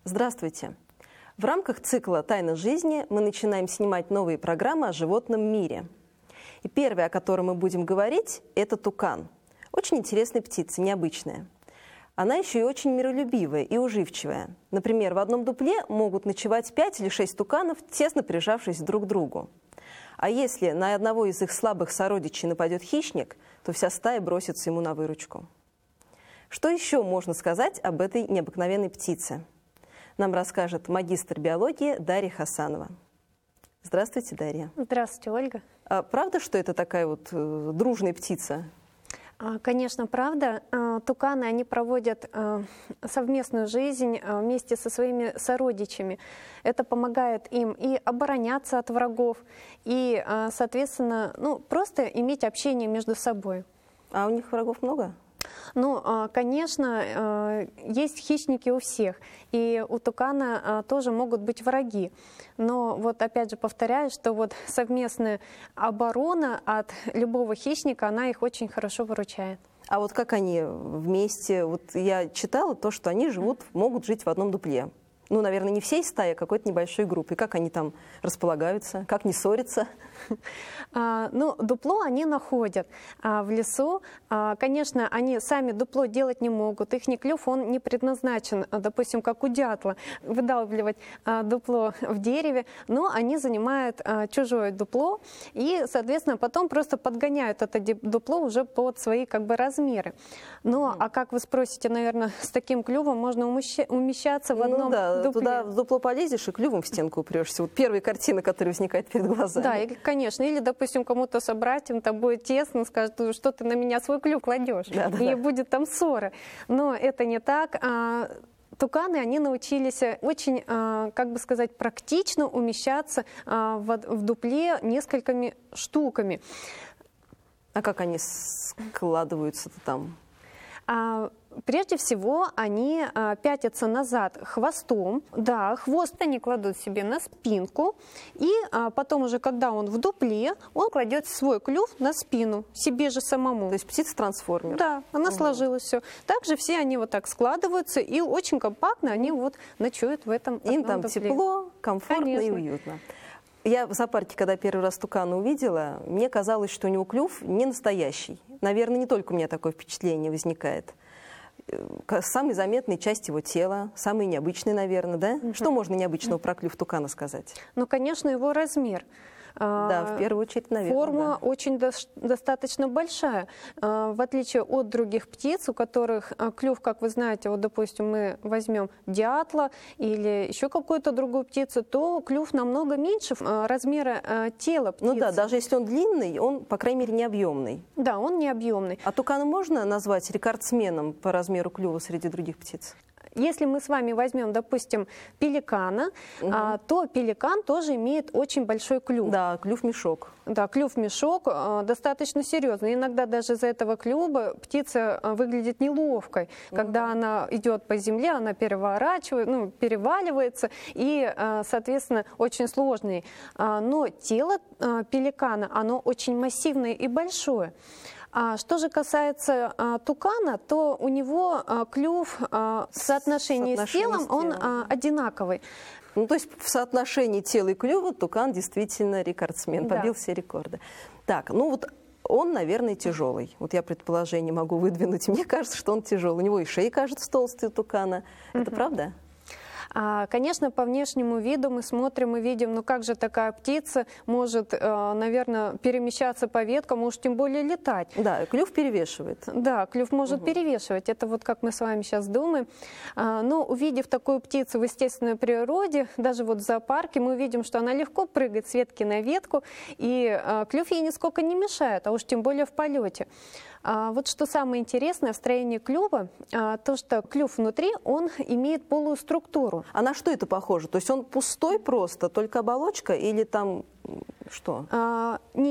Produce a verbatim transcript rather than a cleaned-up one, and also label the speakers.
Speaker 1: Здравствуйте! В рамках цикла «Тайна жизни» мы начинаем снимать новые программы о животном мире. И первая, о которой мы будем говорить, это тукан. Очень интересная птица, необычная. Она еще и очень миролюбивая и уживчивая. Например, в одном дупле могут ночевать пять или шесть туканов, тесно прижавшись друг к другу. А если на одного из их слабых сородичей нападет хищник, то вся стая бросится ему на выручку. Что еще можно сказать об этой необыкновенной птице? Нам расскажет магистр биологии Дарья Хасанова. Здравствуйте, Дарья.
Speaker 2: Здравствуйте, Ольга.
Speaker 1: А правда, что это такая вот э, дружная птица?
Speaker 2: Конечно, правда. Туканы, они проводят совместную жизнь вместе со своими сородичами. Это помогает им и обороняться от врагов, и, соответственно, ну, просто иметь общение между собой.
Speaker 1: А у них врагов много?
Speaker 2: Ну, конечно, есть хищники у всех, и у тукана тоже могут быть враги. Но вот опять же повторяю, что вот совместная оборона от любого хищника, она их очень хорошо выручает.
Speaker 1: А вот как они вместе? Вот я читала то, что они живут, могут жить в одном дупле. Ну, наверное, не всей стаи, а какой-то небольшой группы. Как они там располагаются, как не ссорятся?
Speaker 2: А, ну, дупло они находят а, в лесу. А, конечно, они сами дупло делать не могут. Их клюв, он не предназначен, допустим, как у дятла, выдалбливать а, дупло в дереве. Но они занимают а, чужое дупло и, соответственно, потом просто подгоняют это дупло уже под свои как бы размеры. Ну, а как вы спросите, наверное, с таким клювом можно умещаться в одном...
Speaker 1: Ну, да.
Speaker 2: дупле.
Speaker 1: Туда в дупло полезешь и клювом в стенку упрешься. Вот первая картина, которая возникает перед глазами.
Speaker 2: Да, и, конечно. Или, допустим, кому-то собратьям там будет тесно, скажут, что ты на меня свой клюв кладешь. Да, да, и да. будет там ссора. Но это не так. Туканы, они научились очень, как бы сказать, практично умещаться в дупле несколькими штуками.
Speaker 1: А как они складываются-то там?
Speaker 2: Прежде всего, они а, пятятся назад хвостом. Да, хвост они кладут себе на спинку. И а, потом уже, когда он в дупле, он кладет свой клюв на спину, себе же самому.
Speaker 1: То есть птица-трансформер.
Speaker 2: Да, она угу. сложилась все. Также все они вот так складываются, и очень компактно они вот ночуют в этом
Speaker 1: Им там
Speaker 2: дупле.
Speaker 1: тепло, комфортно Конечно. И уютно. Я в зоопарке, когда первый раз тукана увидела, мне казалось, что у него клюв не настоящий. Наверное, не только у меня такое впечатление возникает. Самой заметной часть его тела, самый необычный, наверное, да? Угу. Что можно необычного про клюв тукана сказать?
Speaker 2: Ну, конечно, его размер.
Speaker 1: Да, в первую очередь, наверное.
Speaker 2: Форма
Speaker 1: да.
Speaker 2: очень до достаточно большая. В отличие от других птиц, у которых клюв, как вы знаете, вот, допустим, мы возьмем дятла или еще какую-то другую птицу, то клюв намного меньше размера тела птицы.
Speaker 1: Ну да, даже если он длинный, он, по крайней мере, не объемный.
Speaker 2: Да, он не объемный.
Speaker 1: А тукана можно назвать рекордсменом по размеру клюва среди других птиц?
Speaker 2: Если мы с вами возьмем, допустим, пеликана, угу. а, то пеликан тоже имеет очень большой клюв.
Speaker 1: Да, клюв-мешок.
Speaker 2: Да, клюв-мешок а, достаточно серьезный. Иногда даже из-за этого клюва птица а, выглядит неловкой. Угу. Когда она идет по земле, она переворачивает, ну, переваливается и, а, соответственно, очень сложный. А, но тело а, пеликана, оно очень массивное и большое. А что же касается а, тукана, то у него а, клюв а, в соотношении с телом, с телом он а, одинаковый.
Speaker 1: Ну, то есть в соотношении тела и клюва тукан действительно рекордсмен, побил
Speaker 2: да.
Speaker 1: все рекорды. Так, ну вот он, наверное, тяжелый. Вот я предположение могу выдвинуть. Мне кажется, что он тяжелый. У него и шея, кажется, толстая у тукана. Это правда?
Speaker 2: Конечно, по внешнему виду мы смотрим и видим, ну как же такая птица может, наверное, перемещаться по веткам, уж тем более летать.
Speaker 1: Да, клюв перевешивает.
Speaker 2: Да, клюв может угу. перевешивать. Это вот как мы с вами сейчас думаем. Но увидев такую птицу в естественной природе, даже вот в зоопарке, мы увидим, что она легко прыгает с ветки на ветку, и клюв ей нисколько не мешает, а уж тем более в полете. Вот что самое интересное в строении клюва, то что клюв внутри, он имеет полую структуру.
Speaker 1: А на что это похоже? То есть он пустой просто, только оболочка или там что?
Speaker 2: А, не